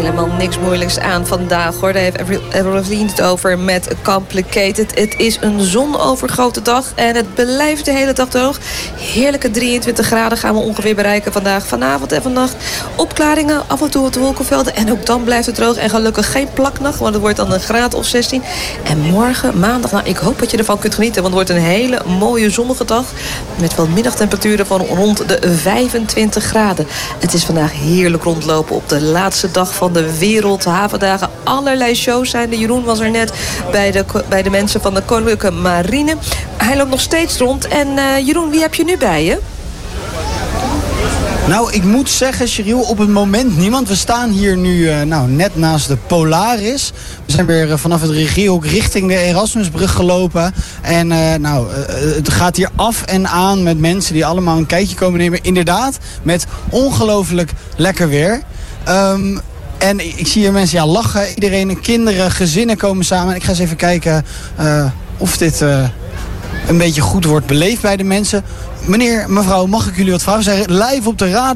helemaal niks moeilijks aan vandaag, hoor. Daar heeft Avril het over met Complicated. Het is een zonovergoten dag en het blijft de hele dag droog. Heerlijke 23 graden gaan we ongeveer bereiken vandaag. Vanavond en vannacht opklaringen, af en toe wat wolkenvelden. En ook dan blijft het droog en gelukkig geen plaknacht, want het wordt dan een graad of 16. En morgen, maandag, nou, ik hoop dat je ervan kunt genieten, want het wordt een hele mooie zonnige dag met wel middagtemperaturen van rond de 25 graden. Het is vandaag heerlijk rondlopen op de laatste dag van de Wereldhavendagen. Allerlei shows zijn er. Jeroen was er net bij de mensen van de Koninklijke Marine. Hij loopt nog steeds rond. En Jeroen, wie heb je nu bij je? Nou, ik moet zeggen, Cheryl, op het moment niemand. We staan hier nu net naast de Polaris. We zijn weer vanaf het regiehok richting de Erasmusbrug gelopen. En het gaat hier af en aan met mensen die allemaal een kijkje komen nemen. Inderdaad, met ongelooflijk lekker weer. En ik zie hier mensen lachen. Iedereen, kinderen, gezinnen komen samen. Ik ga eens even kijken of dit een beetje goed wordt beleefd bij de mensen. Meneer, mevrouw, mag ik jullie wat vragen? We zijn live op de radio.